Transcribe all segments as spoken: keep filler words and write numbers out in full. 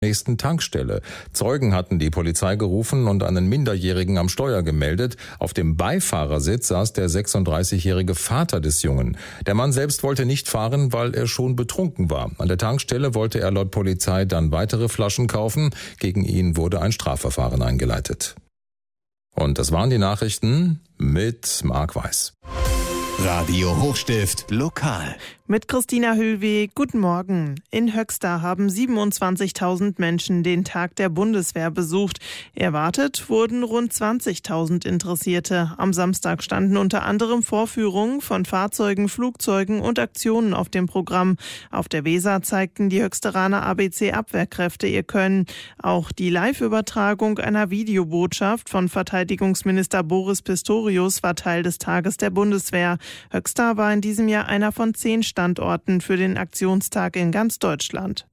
nächsten Tankstelle. Zeugen hatten die Polizei gerufen und einen Minderjährigen am Steuer gemeldet. Auf dem Beifahrersitz saß der sechsunddreißigjährige Vater des Jungen. Der Mann selbst wollte nicht fahren, weil er schon betrunken war. An der Tankstelle wollte er laut Polizei dann weitere Flaschen kaufen. Gegen ihn wurde ein Strafverfahren eingeleitet. Und das waren die Nachrichten mit Marc Weiß. Radio Hochstift Lokal. Mit Christina Hüllweh, guten Morgen. In Höxter haben siebenundzwanzigtausend Menschen den Tag der Bundeswehr besucht. Erwartet wurden rund zwanzigtausend Interessierte. Am Samstag standen unter anderem Vorführungen von Fahrzeugen, Flugzeugen und Aktionen auf dem Programm. Auf der Weser zeigten die Höxteraner A B C-Abwehrkräfte ihr Können. Auch die Live-Übertragung einer Videobotschaft von Verteidigungsminister Boris Pistorius war Teil des Tages der Bundeswehr. Höxter war in diesem Jahr einer von zehn Standorten für den Aktionstag in ganz Deutschland.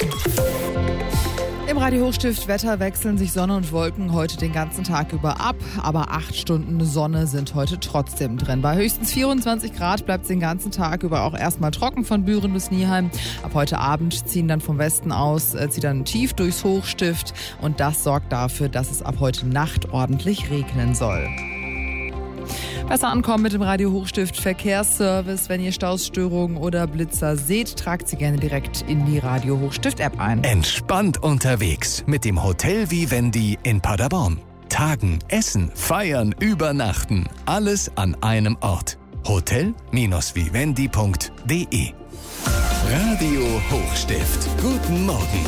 Im Radio Hochstift Wetter wechseln sich Sonne und Wolken heute den ganzen Tag über ab, aber acht Stunden Sonne sind heute trotzdem drin. Bei höchstens vierundzwanzig Grad bleibt es den ganzen Tag über auch erstmal trocken von Büren bis Nieheim. Ab heute Abend ziehen dann vom Westen aus, äh, zieht dann tief durchs Hochstift und das sorgt dafür, dass es ab heute Nacht ordentlich regnen soll. Besser ankommen mit dem Radio Hochstift Verkehrsservice. Wenn ihr Stausstörungen oder Blitzer seht, tragt sie gerne direkt in die Radio Hochstift App ein. Entspannt unterwegs mit dem Hotel Vivendi in Paderborn. Tagen, essen, feiern, übernachten. Alles an einem Ort. hotel Vivendi punkt de. Radio Hochstift. Guten Morgen.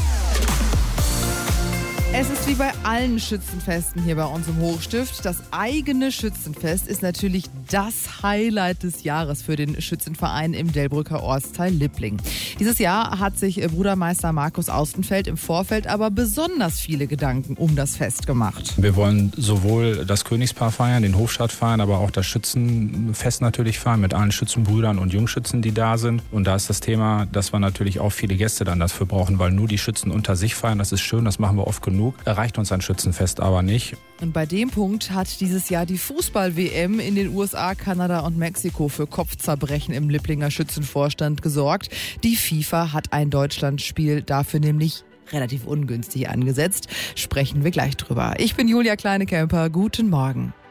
Es ist wie bei allen Schützenfesten hier bei uns im Hochstift. Das eigene Schützenfest ist natürlich das Highlight des Jahres für den Schützenverein im Delbrücker Ortsteil Lippling. Dieses Jahr hat sich Brudermeister Markus Austenfeld im Vorfeld aber besonders viele Gedanken um das Fest gemacht. Wir wollen sowohl das Königspaar feiern, den Hofstaat feiern, aber auch das Schützenfest natürlich feiern mit allen Schützenbrüdern und Jungschützen, die da sind. Und da ist das Thema, dass wir natürlich auch viele Gäste dann dafür brauchen, weil nur die Schützen unter sich feiern, das ist schön, das machen wir oft genug. Erreicht uns ein Schützenfest aber nicht. Und bei dem Punkt hat dieses Jahr die Fußball-W M in den U S A, Kanada und Mexiko für Kopfzerbrechen im Lipplinger Schützenvorstand gesorgt. Die FIFA hat ein Deutschlandspiel dafür nämlich relativ ungünstig angesetzt. Sprechen wir gleich drüber. Ich bin Julia Kleinekemper. Guten Morgen.